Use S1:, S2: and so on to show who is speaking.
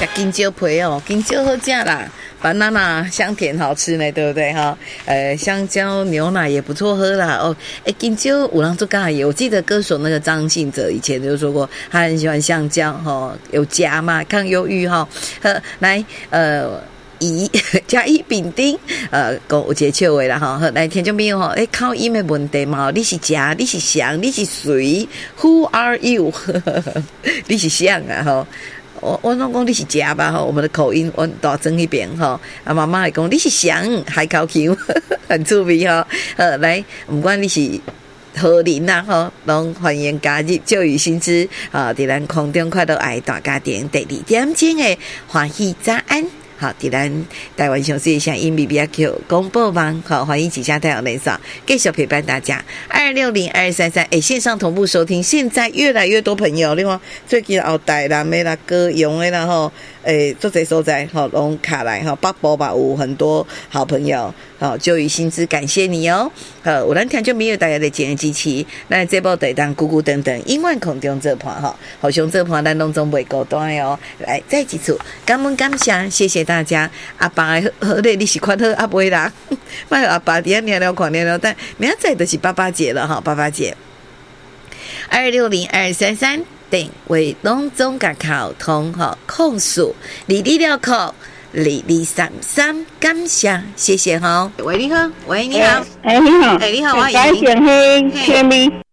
S1: 金蕉皮哦，金蕉好吃啦。banana 香甜好吃呢，对不对哈？香蕉牛奶也不错喝啦。哦，金蕉有人做咖椰，我记得歌手那个张信哲以前就说过，他很喜欢香蕉哈，有钾嘛，抗忧郁哈。来甲乙丙丁，讲有一个笑话啦哈。来，听众朋友吼，口音的问题嘛，你是甲，你是谁，你是谁 ？Who are you？ 你是谁啊？吼。我拢讲你是食吧吼，我们的口音我大整一遍吼。啊，妈妈会讲你是翔海口球，很趣味吼。来，不管你是何人啦吼，拢欢迎加入教育新知啊！伫咱空中快乐爱大家庭第2点钟的欢喜早安。好，伫咱台湾上市的声音 BBQ 公播网，好，欢迎旗下太阳联手继续陪伴大家260-233，线上同步收听。现在越来越多朋友，另外最近后台南的啦、高雄的啦吼，做这所在吼，拢卡来吼，北部吧有很多好朋友，好，就以薪资感谢你哦。有咱听就没有大家的节日支持，咱这波得当鼓鼓等等，永远空中这盘哈，好熊这盘咱拢总袂孤单哦。来，再一次感恩感谢，谢谢大家。阿爸的好嘞，你是快乐阿妹啦，卖阿爸底下聊聊看聊聊，但明仔载就是爸爸节了哈，爸爸节。260-233电话拢总甲沟通哈，控诉离离了口。2233，感谢谢哈。喂，你好，喂，你好，
S2: 你好，
S1: 你好，我
S2: 感谢天咪。